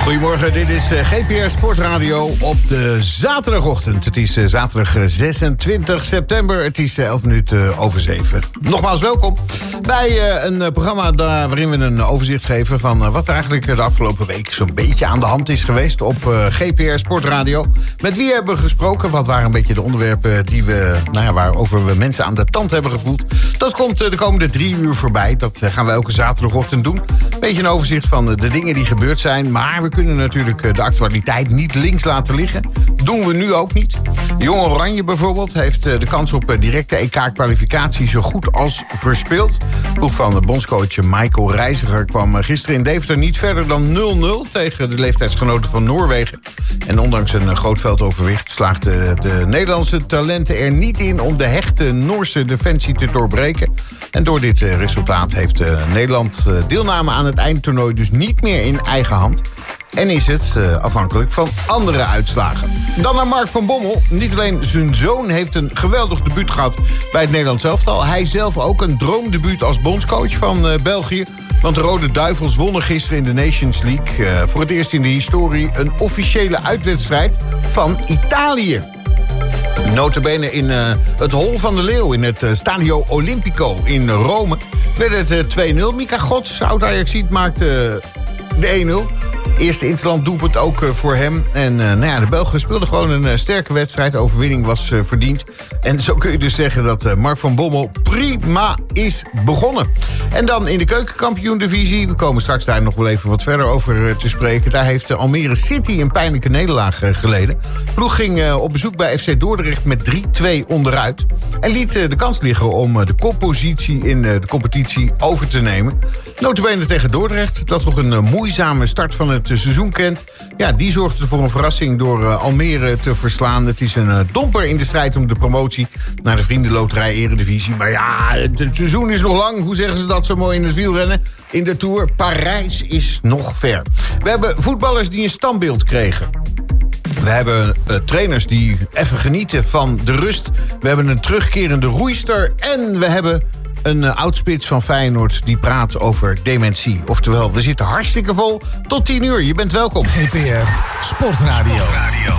Goedemorgen, dit is GPR Sportradio op de zaterdagochtend. Het is zaterdag 26 september, het is 11 minuten over 7. Nogmaals welkom bij een programma waarin we een overzicht geven van wat er eigenlijk de afgelopen week zo'n beetje aan de hand is geweest op GPR Sportradio. Met wie hebben we gesproken? Wat waren een beetje de onderwerpen die waarover we mensen aan de tand hebben gevoeld? Dat komt de komende 3 uur voorbij. Dat gaan we elke zaterdagochtend doen. Beetje een overzicht van de dingen die gebeurd zijn. Maar we kunnen natuurlijk de actualiteit niet links laten liggen. Doen we nu ook niet. Jong Oranje bijvoorbeeld heeft de kans op directe EK-kwalificatie zo goed als verspeeld. De ploeg van de bondscoach Michael Reiziger kwam gisteren in Deventer niet verder dan 0-0 tegen de leeftijdsgenoten van Noorwegen. En ondanks een groot veldoverwicht slaagden de Nederlandse talenten er niet in om de hechte Noorse defensie te doorbreken. En door dit resultaat heeft Nederland deelname aan het eindtoernooi dus niet meer in eigen hand. En is het afhankelijk van andere uitslagen. Dan naar Mark van Bommel. Niet alleen zijn zoon heeft een geweldig debuut gehad bij het Nederlands elftal. Hij zelf ook een droomdebuut als bondscoach van België. Want de Rode Duivels wonnen gisteren in de Nations League. Voor het eerst in de historie een officiële uitwedstrijd van Italië. Notabene in het Hol van de Leeuw, in het Stadio Olimpico in Rome, werd het 2-0. Mika Gods, oud-Ajaxiet, maakte de 1-0. Eerste interland doelpunt ook voor hem. En de Belgen speelden gewoon een sterke wedstrijd. De overwinning was verdiend. En zo kun je dus zeggen dat Mark van Bommel prima is begonnen. En dan in de keukenkampioen-divisie. We komen straks daar nog wel even wat verder over te spreken. Daar heeft Almere City een pijnlijke nederlaag geleden. De ploeg ging op bezoek bij FC Dordrecht met 3-2 onderuit. En liet de kans liggen om de koppositie in de competitie over te nemen. Notabene tegen Dordrecht, dat toch een moeizame start van het seizoen kent. Ja, die zorgde voor een verrassing door Almere te verslaan. Het is een domper in de strijd om de promotie naar de Vriendenloterij Eredivisie. Maar ja, het seizoen is nog lang. Hoe zeggen ze dat zo mooi in het wielrennen? In de Tour, Parijs is nog ver. We hebben voetballers die een standbeeld kregen. We hebben trainers die even genieten van de rust. We hebben een terugkerende roeister. En we hebben een oudspits van Feyenoord die praat over dementie. Oftewel, we zitten hartstikke vol. Tot 10 uur, je bent welkom. GPR Sportradio.